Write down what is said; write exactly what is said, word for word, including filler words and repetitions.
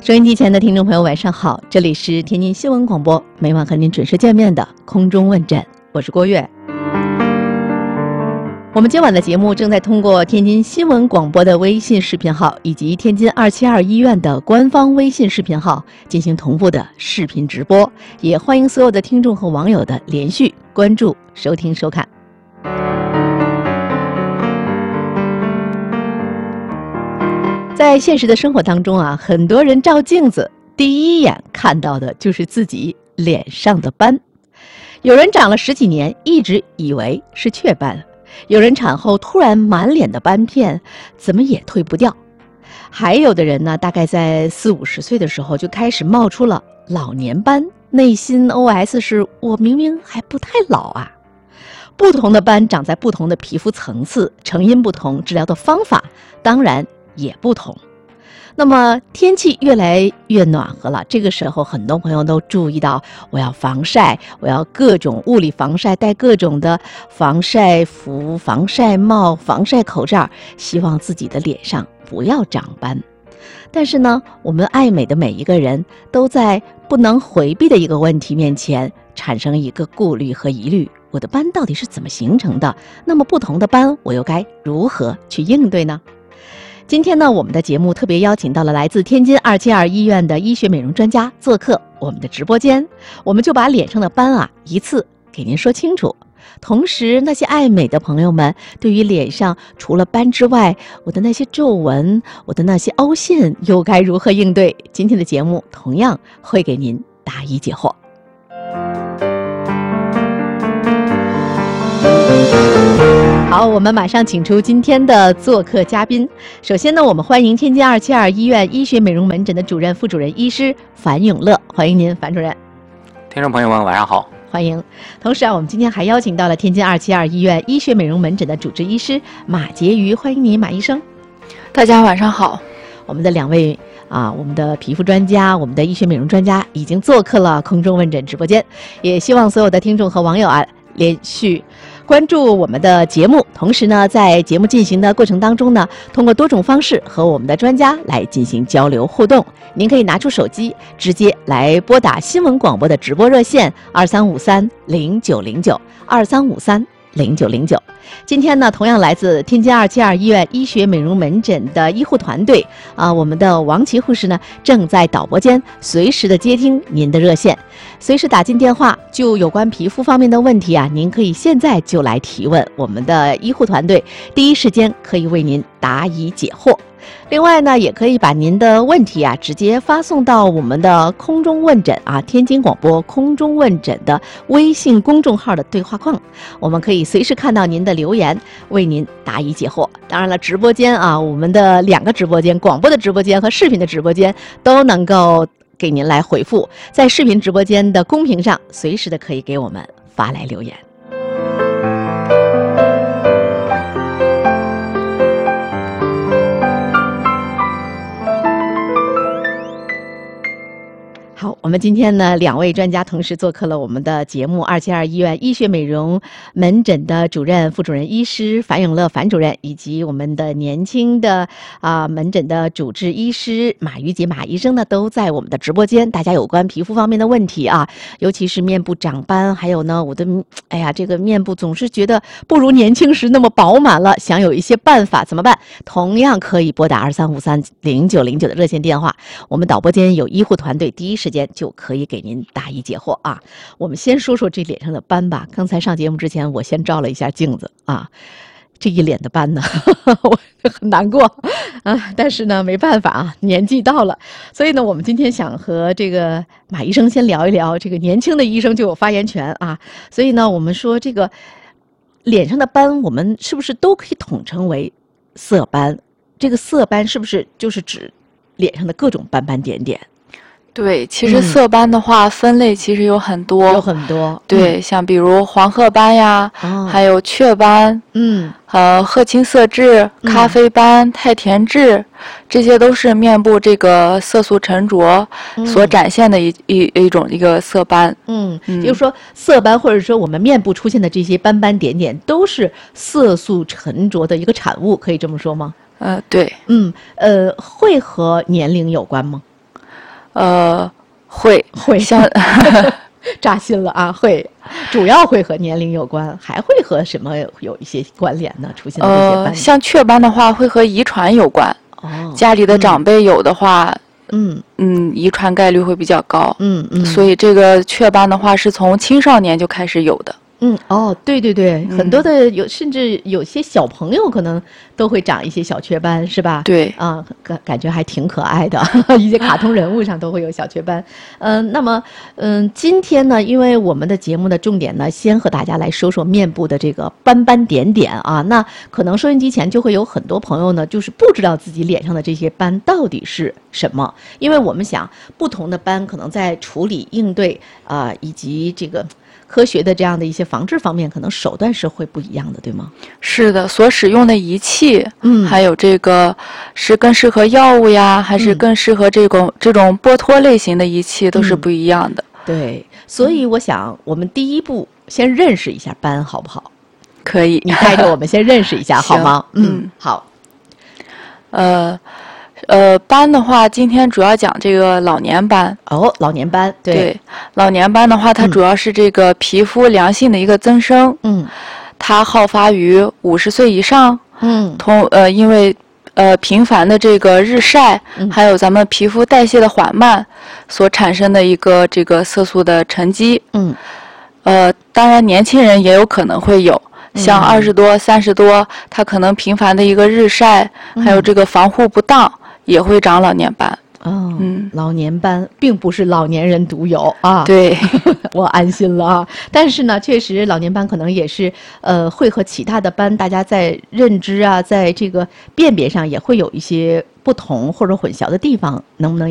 收音机前的听众朋友晚上好，这里是天津新闻广播，每晚和您准时见面的空中问诊，我是郭月。我们今晚的节目正在通过天津新闻广播的微信视频号以及天津二七二医院的官方微信视频号进行同步的视频直播，也欢迎所有的听众和网友的连续关注、收听、收看。在现实的生活当中啊，很多人照镜子第一眼看到的就是自己脸上的斑。有人长了十几年，一直以为是雀斑，有人产后突然满脸的斑片，怎么也退不掉。还有的人呢，大概在四五十岁的时候就开始冒出了老年斑，内心 O S 是我明明还不太老啊。不同的斑长在不同的皮肤层次，成因不同，治疗的方法当然也不同。那么天气越来越暖和了，这个时候很多朋友都注意到，我要防晒，我要各种物理防晒，戴各种的防晒服、防晒帽、防晒口罩，希望自己的脸上不要长斑。但是呢，我们爱美的每一个人都在不能回避的一个问题面前产生一个顾虑和疑虑，我的斑到底是怎么形成的？那么不同的斑我又该如何去应对呢？今天呢，我们的节目特别邀请到了来自天津二七二医院的医学美容专家做客我们的直播间，我们就把脸上的斑啊一次给您说清楚。同时，那些爱美的朋友们，对于脸上除了斑之外，我的那些皱纹，我的那些凹陷又该如何应对？今天的节目同样会给您答疑解惑。好，我们马上请出今天的做客嘉宾。首先呢，我们欢迎天津二七二医院医学美容门诊的主任、副主任医师樊永乐，欢迎您，樊主任。 听众朋友们，晚上好。 欢迎。同时啊，我们今天还邀请到了天津二七二医院医学美容门诊的主治医师马婕妤，欢迎您，马医生。 大家晚上好。 我们的两位啊，我们的皮肤专家，我们的医学美容专家已经做客了空中问诊直播间，也希望所有的听众和网友啊，连续关注我们的节目，同时呢，在节目进行的过程当中呢，通过多种方式和我们的专家来进行交流互动。您可以拿出手机，直接来拨打新闻广播的直播热线二三五三零九零九二三五三零九零九。今天呢，同样来自天津二七二医院医学美容门诊的医护团队啊，我们的王琦护士呢，正在导播间随时的接听您的热线，随时打进电话，就有关皮肤方面的问题啊，您可以现在就来提问，我们的医护团队第一时间可以为您答疑解惑。另外呢，也可以把您的问题啊直接发送到我们的空中问诊啊，天津广播空中问诊的微信公众号的对话框，我们可以随时看到您的留言，为您答疑解惑。当然了，直播间啊，我们的两个直播间，广播的直播间和视频的直播间都能够给您来回复，在视频直播间的公屏上，随时的可以给我们发来留言。好，我们今天呢，两位专家同时做客了我们的节目，二七二医院医学美容门诊的主任、副主任医师樊永乐樊主任，以及我们的年轻的啊、呃、门诊的主治医师马于杰马医生呢，都在我们的直播间。大家有关皮肤方面的问题啊，尤其是面部长斑，还有呢，我的哎呀，这个面部总是觉得不如年轻时那么饱满了，想有一些办法怎么办？同样可以拨打二三五三零九零九的热线电话，我们导播间有医护团队第一时间就可以给您答疑解惑啊。我们先说说这脸上的斑吧。刚才上节目之前，我先照了一下镜子啊，这一脸的斑呢，呵呵我很难过啊。但是呢，没办法啊，年纪到了，所以呢，我们今天想和这个马医生先聊一聊，这个年轻的医生就有发言权啊。所以呢，我们说这个脸上的斑，我们是不是都可以统称为色斑？这个色斑是不是就是指脸上的各种斑斑点点？ 对，其实色斑的话，嗯、分类其实有很多， 有很多。 对，嗯、像比如黄褐斑呀，哦、还有雀斑，嗯，呃，褐青色质、咖啡斑、太田痣，这些都是面部这个色素沉着所展现的一、嗯、一一种一个色斑。 嗯，嗯就是说色斑或者说我们面部出现的这些斑斑点点，都是色素沉着的一个产物，可以这么说吗？ 呃，对。 嗯，呃，会和年龄有关吗？ 呃，会会像扎心了啊，会，主要会和年龄有关，还会和什么有一些关联呢？出现的这些斑、呃， 像雀斑的话，会和遗传有关。哦，家里的长辈有的话，嗯嗯，遗传概率会比较高。嗯嗯，所以这个雀斑的话，是从青少年就开始有的。 嗯哦，对对对，嗯、很多的有，甚至有些小朋友可能都会长一些小雀斑，是吧？ 对啊，感感觉还挺可爱的，一些卡通人物上都会有小雀斑。嗯、呃，那么嗯，今天呢，因为我们的节目的重点呢，先和大家来说说面部的这个斑斑点点啊。那可能收音机前就会有很多朋友呢，就是不知道自己脸上的这些斑到底是什么，因为我们想不同的斑可能在处理应对啊、呃、以及这个。科学的这样的一些防治方面，可能手段是会不一样的，对吗？ 是的，所使用的仪器，嗯，还有这个是更适合药物呀，还是更适合这种、嗯、这种剥脱类型的仪器，都是不一样的。 嗯、对，所以我想，我们第一步先认识一下斑，好不好？ 可以， 你带着我们先认识一下，好吗？嗯，好。 呃。呃，斑的话，今天主要讲这个老年斑。 哦，老年斑，对， 对老年斑的话，它主要是这个皮肤良性的一个增生。嗯，它好发于五十岁以上。嗯，同呃，因为呃频繁的这个日晒，嗯、还有咱们皮肤代谢的缓慢所产生的一个这个色素的沉积。嗯，呃，当然年轻人也有可能会有。像二十多、三十多，他可能频繁的一个日晒，嗯、还有这个防护不当，也会长老年斑。 哦，嗯，老年斑并不是老年人独有啊。 对， 我安心了啊。但是呢，确实老年斑可能也是呃，会和其他的斑，大家在认知啊，在这个辨别上也会有一些不同或者混淆的地方，能不能？